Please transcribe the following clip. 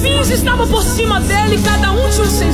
serafins estavam por cima dele, cada um tinha um